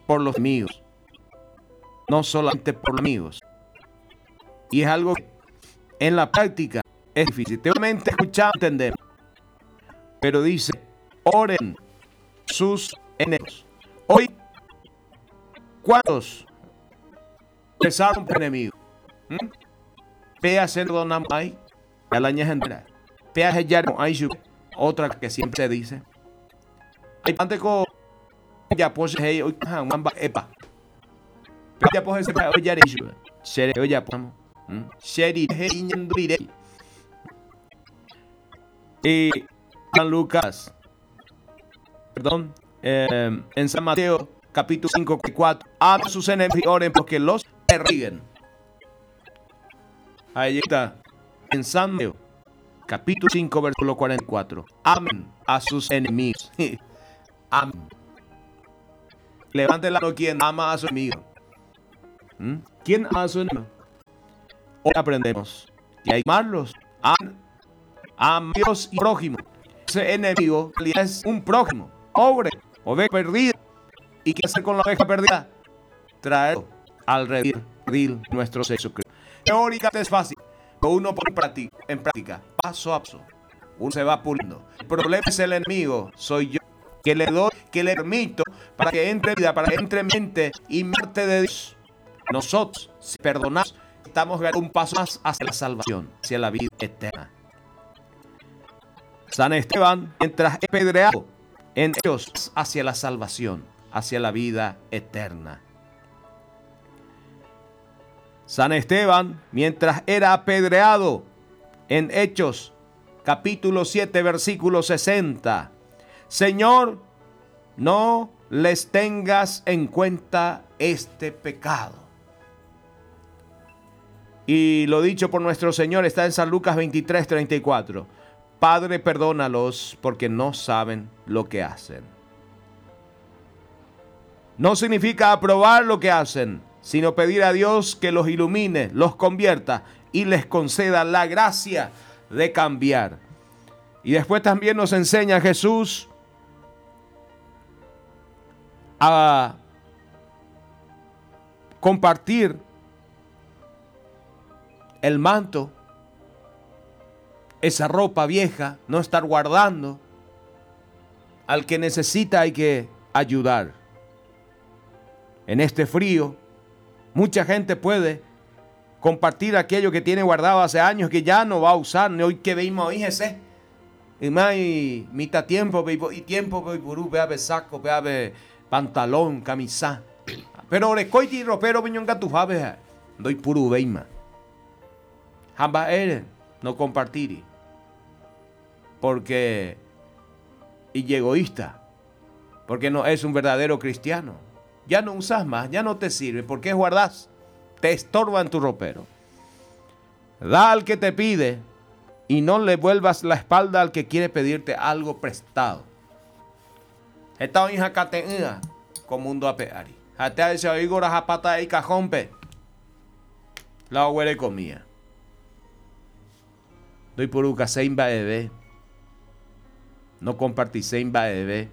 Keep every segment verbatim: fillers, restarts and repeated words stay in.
por los amigos, no solamente por los amigos. Y es algo que en la práctica es difícil. Teóricamente escuchar, entender. Pero dice, oren sus enemigos. Hoy, ¿cuántos empezaron por enemigos? ¿Mm? Pea ser donamai, a la ñejendra. Pea sellar aishu, otra que siempre se dice. Hay parte con ya pues hey hoy mamba epa. Ya pues se hoy ya aishu. Sere hoy ya pamo. Seri hey ñendrire. Y San Lucas, perdón, eh, en San Mateo capítulo cinco, cuatro, amen a sus enemigos y oren porque los persiguen. Ahí está, en San Mateo capítulo cinco, versículo cuarenta y cuatro, amen a sus enemigos. Amen. Levante la mano quien ama a su enemigo. ¿Mm? ¿Quién ama a su enemigo? Hoy aprendemos que hay que amarlos, aman a Dios y prójimo. Ese enemigo es un prójimo, pobre, oveja perdida. ¿Y qué hacer con la oveja perdida? Traer al redil nuestro Jesucristo. Teóricamente es fácil, pero uno pone en práctica, paso a paso. Uno se va puliendo. El problema es el enemigo, soy yo, que le doy, que le permito para que entre vida, para que entre mente y mente de Dios. Nosotros, si perdonamos, estamos dando un paso más hacia la salvación, hacia la vida eterna. San Esteban, mientras es apedreado, en ellos hacia la salvación, hacia la vida eterna. San Esteban, mientras era apedreado, en Hechos, capítulo siete, versículo sesenta. Señor, no les tengas en cuenta este pecado. Y lo dicho por nuestro Señor está en San Lucas veintitrés, treinta y cuatro. Padre, perdónalos porque no saben lo que hacen. No significa aprobar lo que hacen, sino pedir a Dios que los ilumine, los convierta y les conceda la gracia de cambiar. Y después también nos enseña Jesús a compartir el manto, esa ropa vieja, no estar guardando. Al que necesita hay que ayudar. En este frío, mucha gente puede compartir aquello que tiene guardado hace años que ya no va a usar. Hoy que veimos hoy ese. Y más y mitad tiempo y tiempo que puru vea saco, vea pantalón, camisa. Pero recoiti ropero viñón gatufave. Doy puru veima. Jamba eres no compartir. Porque y egoísta. Porque no es un verdadero cristiano. Ya no usas más, ya no te sirve. ¿Por qué guardas? Te estorba en tu ropero. Da al que te pide y no le vuelvas la espalda al que quiere pedirte algo prestado. Esta hija catenga como mundo apeari. Hasta ese oigo la zapata y cajompe. La huele comía. Doy por uca seimba bebé. No compartí seimba bebé.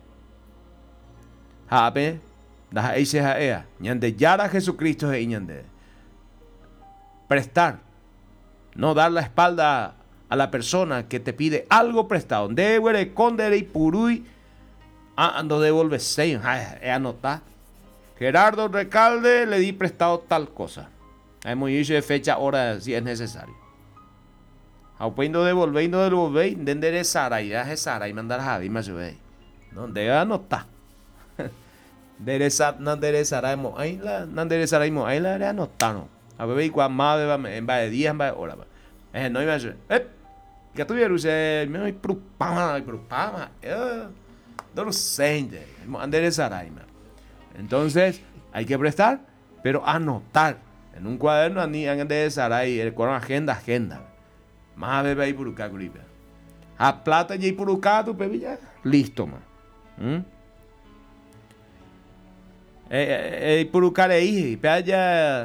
Jabe. Daja eise jaea. Ñande yara Jesucristo es ñande. Prestar. No dar la espalda a la persona que te pide algo prestado. Debe condere y purui. Ando devolver seis. He anotado. Gerardo Recalde le di prestado tal cosa. Hemos dicho de fecha, hora, si es necesario. Aupendo devolviendo devolver, de enderezar ahí, de Sara y mandar a Javi más yo ve. No debe anotar. Derezar, no enderezaremos ahí la, no enderezaremos ahí la de anotar no. A ver cuál más en vez de días en vez de hora. Es no iba a ser. Eh, que tuviera usted me voy propama, propama. Eh, no lo sé, enderezar ahí. Entonces hay que prestar, pero anotar en un cuaderno ni enderezar ahí el cuaderno agenda agenda. Más bebe ahí por acá, gripe. A plata y por acá, tu pebilla. Listo, man. ¿Mm? Eh, eh, por acá, ahí, paya.